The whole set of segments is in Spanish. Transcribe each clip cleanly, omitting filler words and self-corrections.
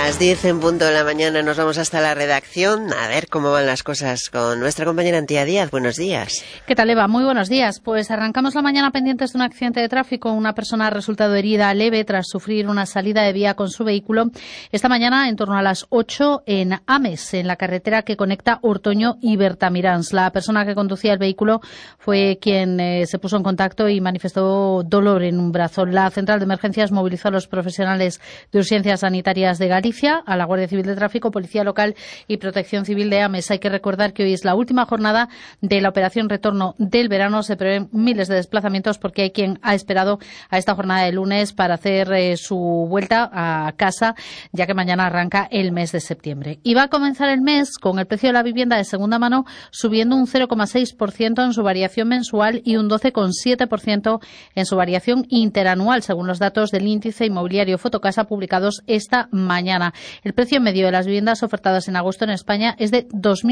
Las 10 en punto de la mañana nos vamos hasta la redacción a ver cómo van las cosas con nuestra compañera Antía Díaz. Buenos días. ¿Qué tal, Eva? Muy buenos días. Pues arrancamos la mañana pendientes de un accidente de tráfico. Una persona ha resultado herida leve tras sufrir una salida de vía con su vehículo esta mañana en torno a las 8 en Ames, en la carretera que conecta Ortoño y Bertamiráns. La persona que conducía el vehículo fue quien se puso en contacto y manifestó dolor en un brazo. La central de emergencias movilizó a los profesionales de urgencias sanitarias de Galicia, a la Guardia Civil de Tráfico, Policía Local y Protección Civil de Ames. Hay que recordar que hoy es la última jornada de la operación retorno del verano. Se prevén miles de desplazamientos porque hay quien ha esperado a esta jornada de lunes para hacer su vuelta a casa, ya que mañana arranca el mes de septiembre. Y va a comenzar el mes con el precio de la vivienda de segunda mano subiendo un 0,6% en su variación mensual y un 12,7% en su variación interanual, según los datos del índice inmobiliario Fotocasa publicados esta mañana. El precio medio de las viviendas ofertadas en agosto en España es de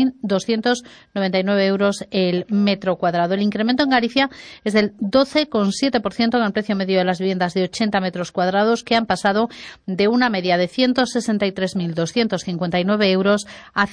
2.299 euros el metro cuadrado. El incremento en Galicia es del 12,7% en el precio medio de las viviendas de 80 metros cuadrados, que han pasado de una media de 163.259 euros a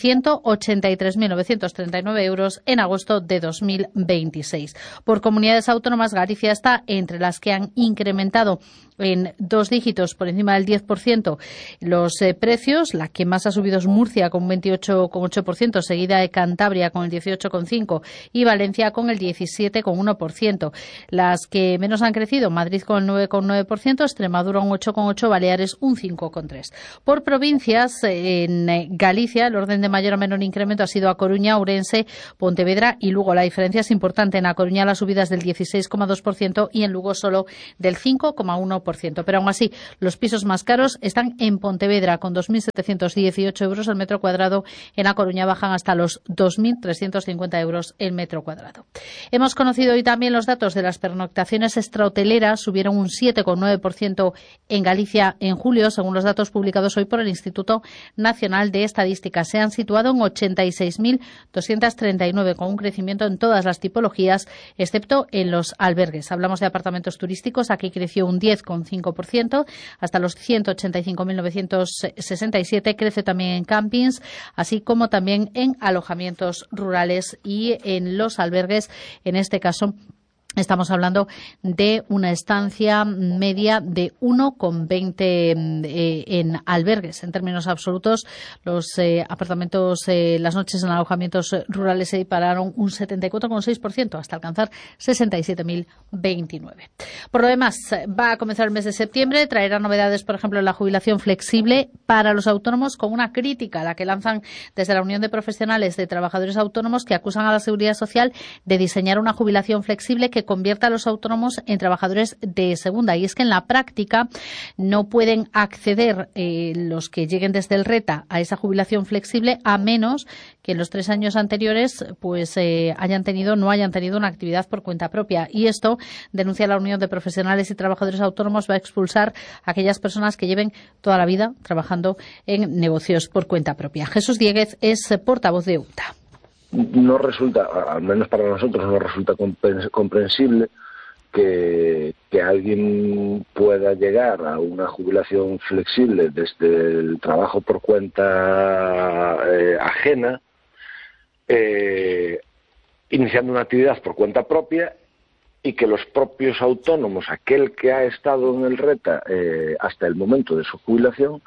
183.939 euros en agosto de 2026. Por comunidades autónomas, Galicia está entre las que han incrementado en dos dígitos por encima del 10% los precios. La que más ha subido es Murcia con un 28,8%, seguida de Cantabria con el 18,5% y Valencia con el 17,1%. Las que menos han crecido, Madrid con el 9,9%, Extremadura un 8,8%, Baleares un 5,3%. Por provincias, en Galicia el orden de mayor a menor incremento ha sido A Coruña, Ourense, Pontevedra y Lugo. La diferencia es importante. En A Coruña la subida es del 16,2% y en Lugo solo del 5,1%. Pero aún así, los pisos más caros están en Pontevedra con 2.718 euros el metro cuadrado. En A Coruña bajan hasta los 2.350 euros el metro cuadrado. Hemos conocido hoy también los datos de las pernoctaciones extrahoteleras. Subieron un 7,9% en Galicia en julio, según los datos publicados hoy por el Instituto Nacional de Estadística. Se han situado en 86.239, con un crecimiento en todas las tipologías, excepto en los albergues. Hablamos de apartamentos turísticos. Aquí creció un 10,5% hasta los 185.967. Crece también en campings, así como también en alojamientos rurales y en los albergues. En este caso, estamos hablando de una estancia media de 1,20 en albergues. En términos absolutos, los apartamentos, las noches en alojamientos rurales se dispararon un 74,6% hasta alcanzar 67.029. Por lo demás, va a comenzar el mes de septiembre. Traerá novedades, por ejemplo, en la jubilación flexible para los autónomos, con una crítica a la que lanzan desde la Unión de Profesionales de Trabajadores Autónomos, que acusan a la Seguridad Social de diseñar una jubilación flexible que convierta a los autónomos en trabajadores de segunda. Y es que en la práctica no pueden acceder los que lleguen desde el RETA a esa jubilación flexible, a menos que en los 3 años anteriores pues no hayan tenido una actividad por cuenta propia. Y esto, denuncia la Unión de Profesionales y Trabajadores Autónomos, va a expulsar a aquellas personas que lleven toda la vida trabajando en negocios por cuenta propia. Jesús Dieguez es portavoz de UTA. No resulta, al menos para nosotros, no resulta comprensible que alguien pueda llegar a una jubilación flexible desde el trabajo por cuenta ajena, iniciando una actividad por cuenta propia, y que los propios autónomos, aquel que ha estado en el RETA hasta el momento de su jubilación,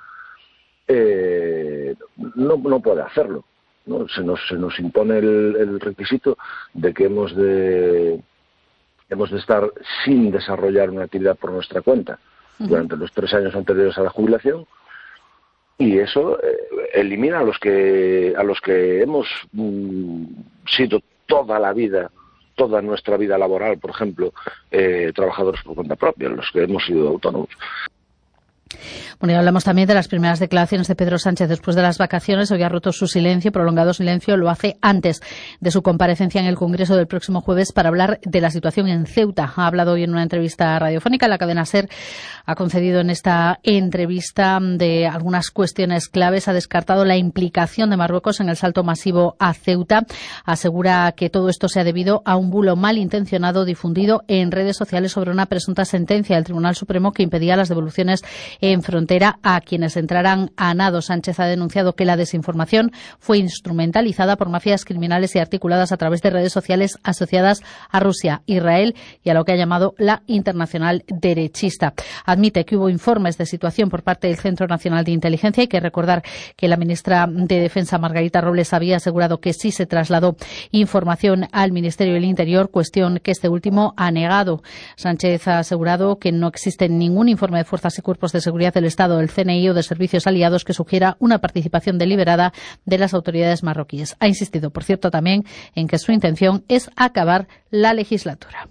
no puede hacerlo. ¿No? Se nos impone el requisito de que hemos de estar sin desarrollar una actividad por nuestra cuenta durante los 3 años anteriores a la jubilación, y eso elimina a los que hemos sido toda nuestra vida laboral, por ejemplo, trabajadores por cuenta propia, los que hemos sido autónomos. Bueno, y hablamos también de las primeras declaraciones de Pedro Sánchez después de las vacaciones. Hoy ha roto su prolongado silencio. Lo hace antes de su comparecencia en el Congreso del próximo jueves para hablar de la situación en Ceuta. Ha hablado hoy en una entrevista radiofónica. La cadena SER ha concedido en esta entrevista de algunas cuestiones claves. Ha descartado la implicación de Marruecos en el salto masivo a Ceuta. Asegura que todo esto se ha debido a un bulo malintencionado difundido en redes sociales sobre una presunta sentencia del Tribunal Supremo que impedía las devoluciones en frontera a quienes entrarán a nado. Sánchez ha denunciado que la desinformación fue instrumentalizada por mafias criminales y articuladas a través de redes sociales asociadas a Rusia, Israel y a lo que ha llamado la internacional derechista. Admite que hubo informes de situación por parte del Centro Nacional de Inteligencia. Hay que recordar que la ministra de Defensa, Margarita Robles, había asegurado que sí se trasladó información al Ministerio del Interior, cuestión que este último ha negado. Sánchez ha asegurado que no existe ningún informe de fuerzas y cuerpos de seguridad del Estado, del CNI o de servicios aliados que sugiera una participación deliberada de las autoridades marroquíes. Ha insistido, por cierto, también en que su intención es acabar la legislatura.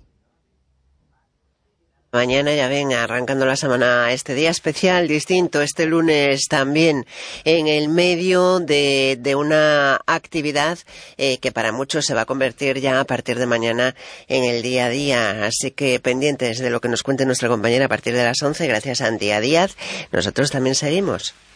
Mañana ya ven, arrancando la semana, este día especial, distinto, este lunes también, en el medio de una actividad que para muchos se va a convertir ya a partir de mañana en el día a día. Así que pendientes de lo que nos cuente nuestra compañera a partir de las 11, gracias a Antía Díaz. Nosotros también seguimos.